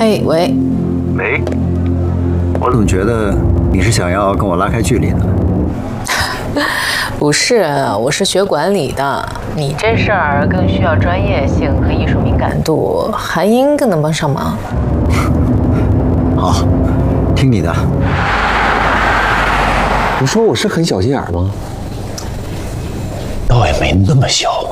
哎，喂， 喂，我怎么觉得你是想要跟我拉开距离呢？ 不是，我是学管理的，你这事儿更需要专业性和艺术敏感度，韩英更能帮上忙。 好，听你的。 你说我是很小心眼吗？ 倒也没那么小。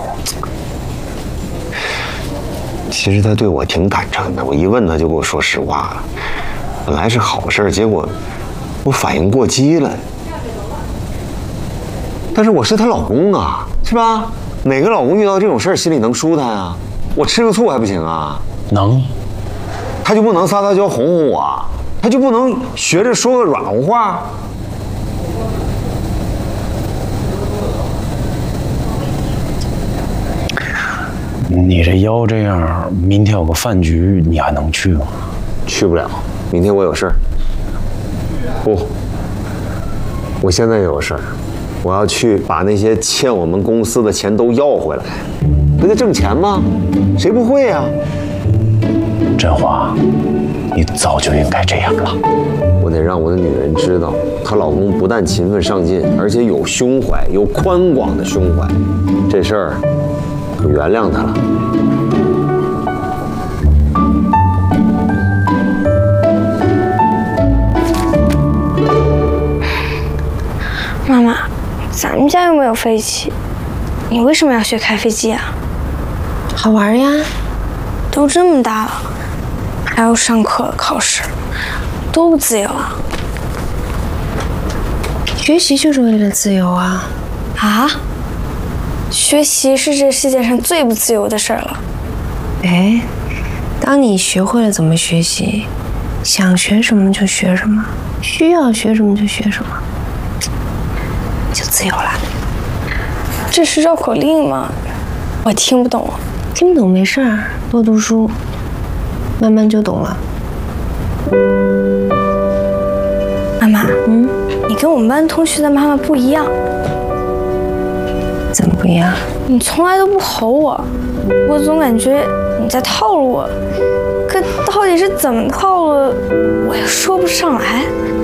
其实他对我挺坦诚的，我一问他就跟我说实话了。本来是好事，结果我反应过激了。但是我是她老公啊，是吧？哪个老公遇到这种事儿心里能舒坦啊？我吃个醋还不行啊？ 能。 他就不能撒撒娇哄哄我？他就不能学着说个软乎话？ 你这腰这样，明天有个饭局，你还能去吗？ 去不了，明天我有事儿。不，我现在有事儿，我要去把那些欠我们公司的钱都要回来。不得挣钱吗？谁不会呀？ 振华，你早就应该这样了。 我得让我的女人知道，她老公不但勤奋上进，而且有胸怀，有宽广的胸怀。这事儿，我原谅他了。 妈妈，咱们家又没有飞机，你为什么要学开飞机啊？ 好玩呀， 都这么大了，还要上课考试，多不自由啊！ 学习就是为了自由啊！ 啊？学习是这世界上最不自由的事儿了。 哎，当你学会了怎么学习，想学什么就学什么，需要学什么就学什么，就自由了。 这是绕口令吗？我听不懂。 听不懂没事儿，多读书，慢慢就懂了。 妈妈，你跟我们班同学的妈妈不一样。 怎么不一样？ 你从来都不吼我，我总感觉你在套路我，可到底是怎么套路，我也说不上来。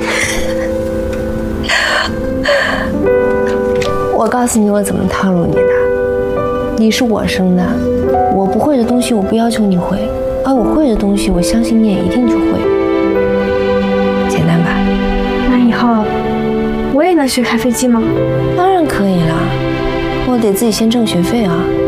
我告诉你，我怎么套路你的。你是我生的，我不会的东西我不要求你会，而我会的东西我相信你也一定就会。简单吧？ 那以后我也能学开飞机吗？ 当然可以了，我得自己先挣学费啊。